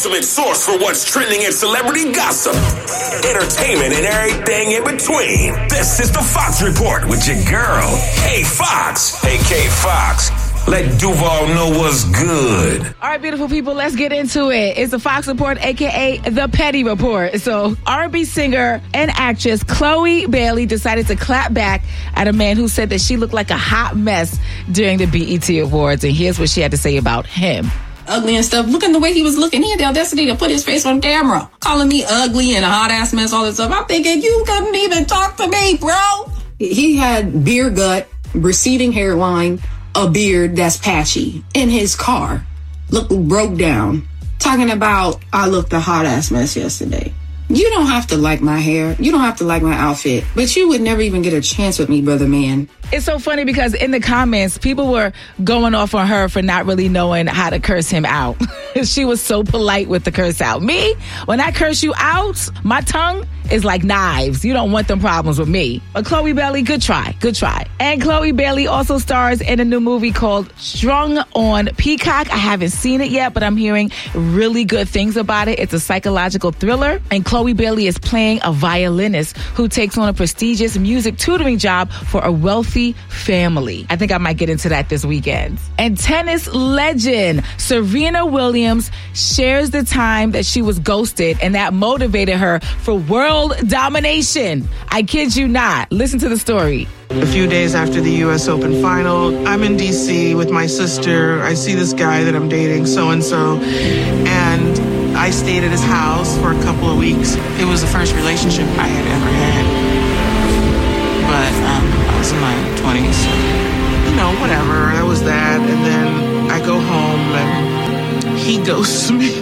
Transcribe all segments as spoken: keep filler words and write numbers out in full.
ultimate source for what's trending in celebrity gossip, entertainment, and everything in between. This is the Fox Report with your girl, K Fox. Hey, K Fox. Let Duval know what's good. All right, beautiful people, let's get into it. It's the Fox Report, a k a the Petty Report. So R and B singer and actress Chloe Bailey decided to clap back at a man who said that she looked like a hot mess during the B E T Awards. And here's what she had to say about him. Ugly and stuff. Look at the way he was looking. He had the audacity to put his face on camera, calling me ugly and a hot ass mess, all this stuff. I'm thinking, you couldn't even talk to me, bro. He had beer gut, receding hairline, a beard that's patchy, in his car, look broke down, talking about I looked a hot ass mess yesterday. You don't have to like my hair. You don't have to like my outfit, but you would never even get a chance with me, brother man. It's so funny because in the comments, people were going off on her for not really knowing how to curse him out. She was so polite with the curse out. Me, when I curse you out, my tongue is like knives. You don't want them problems with me. But Chloe Bailey, good try, good try. And Chloe Bailey also stars in a new movie called Strung on Peacock. I haven't seen it yet, but I'm hearing really good things about it. It's a psychological thriller, and Chloe Bailey is playing a violinist who takes on a prestigious music tutoring job for a wealthy family. I think I might get into that this weekend. And tennis legend Serena Williams shares the time that she was ghosted, and that motivated her for world domination. I kid you not. Listen to the story. A few days after the U S Open final, I'm in D C with my sister. I see this guy that I'm dating, so-and-so, and I stayed at his house for a couple of weeks. It was the first relationship I had ever had, but um, I was in my twenties, so, you know, whatever. That was that, and then I go home, and he ghosts me.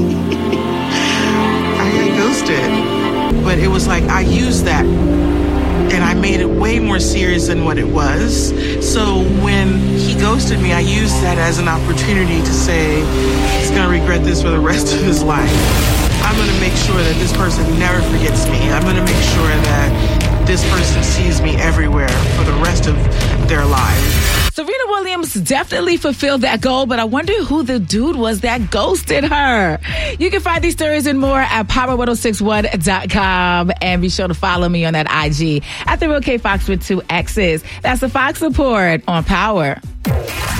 I got ghosted, but it was like I used that, and I made it way more serious than what it was. So when he ghosted me, I used that as an opportunity to say he's going to regret this for the rest of his life. I'm going to make sure that this person never forgets me. I'm going to make sure that this person sees me everywhere for the rest of their lives. Serena Williams definitely fulfilled that goal, but I wonder who the dude was that ghosted her. You can find these stories and more at power one oh six one dot com, and be sure to follow me on that I G at The Real K Fox with two X's. That's the Fox Report on Power.